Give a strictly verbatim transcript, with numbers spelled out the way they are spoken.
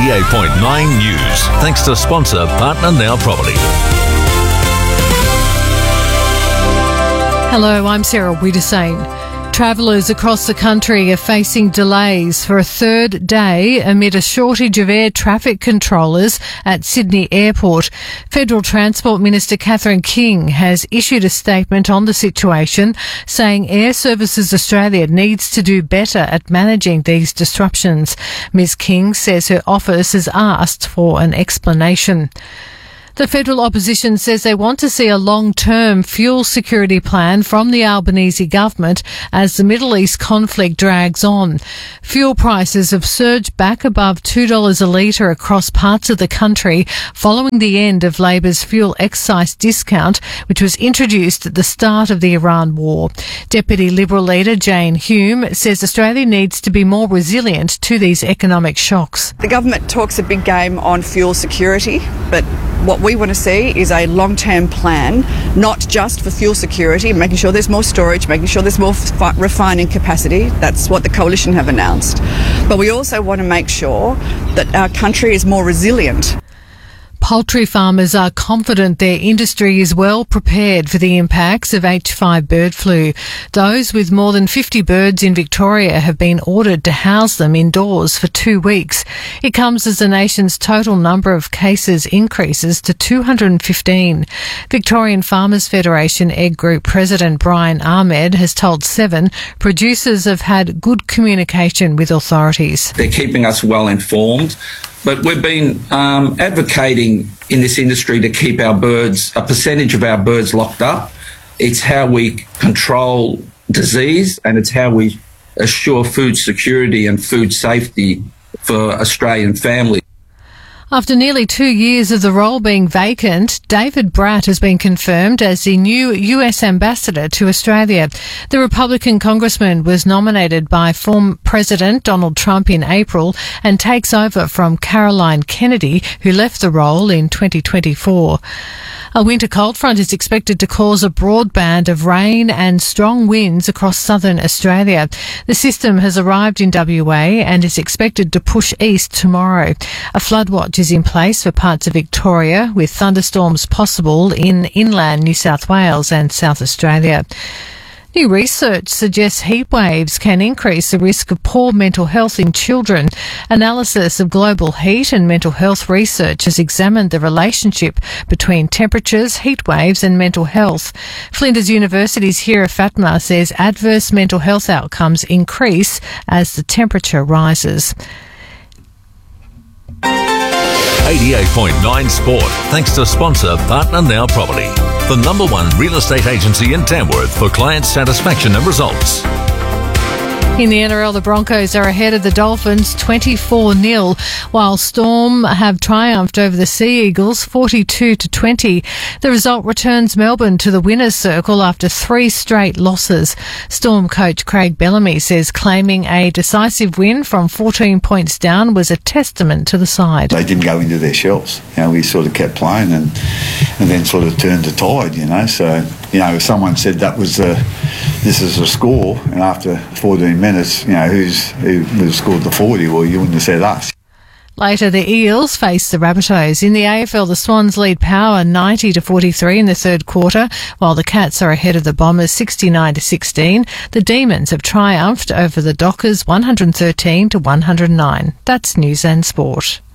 eighty-eight point nine News. Thanks to sponsor Partner Now Property. Hello, I'm Sarah Wiedersane. Travellers across the country are facing delays for a third day amid a shortage of air traffic controllers at Sydney Airport. Federal Transport Minister Catherine King has issued a statement on the situation, saying Air Services Australia needs to do better at managing these disruptions. Ms King says her office has asked for an explanation. The federal opposition says they want to see a long-term fuel security plan from the Albanese government as the Middle East conflict drags on. Fuel prices have surged back above two dollars a litre across parts of the country following the end of Labor's fuel excise discount, which was introduced at the start of the Iran war. Deputy Liberal leader Jane Hume says Australia needs to be more resilient to these economic shocks. The government talks a big game on fuel security, but what we want to see is a long-term plan, not just for fuel security, making sure there's more storage, making sure there's more f- refining capacity. That's what the Coalition have announced. But we also want to make sure that our country is more resilient. Poultry farmers are confident their industry is well prepared for the impacts of H five bird flu. Those with more than fifty birds in Victoria have been ordered to house them indoors for two weeks. It comes as the nation's total number of cases increases to two hundred fifteen. Victorian Farmers Federation Egg Group President Brian Ahmed has told Seven producers have had good communication with authorities. They're keeping us well informed. But we've been um, advocating in this industry to keep our birds, a percentage of our birds locked up. It's how we control disease and it's how we assure food security and food safety for Australian families. After nearly two years of the role being vacant, David Bratt has been confirmed as the new U S ambassador to Australia. The Republican congressman was nominated by former President Donald Trump in April and takes over from Caroline Kennedy, who left the role in twenty twenty-four. A winter cold front is expected to cause a broad band of rain and strong winds across southern Australia. The system has arrived in W A and is expected to push east tomorrow. A flood watch is in place for parts of Victoria, with thunderstorms possible in inland New South Wales and South Australia. New research suggests heat waves can increase the risk of poor mental health in children. Analysis of global heat and mental health research has examined the relationship between temperatures, heat waves and mental health. Flinders University's Hira Fatma says adverse mental health outcomes increase as the temperature rises. eighty-eight point nine Sport, thanks to sponsor Partner Now Property, the number one real estate agency in Tamworth for client satisfaction and results. In the N R L, the Broncos are ahead of the Dolphins twenty-four nil, while Storm have triumphed over the Sea Eagles forty-two to twenty. The result returns Melbourne to the winner's circle after three straight losses. Storm coach Craig Bellamy says claiming a decisive win from fourteen points down was a testament to the side. They didn't go into their shells. You know, we sort of kept playing and and then sort of turned the tide, you know. So, you know, if someone said that was the, this is a score, and after fourteen minutes, you know, who's who was scored the forty, well, you wouldn't have said us. Later, the Eels face the Rabbitohs. In the A F L, the Swans lead Power ninety to forty-three in the third quarter, while the Cats are ahead of the Bombers sixty-nine to sixteen. The Demons have triumphed over the Dockers one hundred thirteen to one hundred nine. That's News and Sport.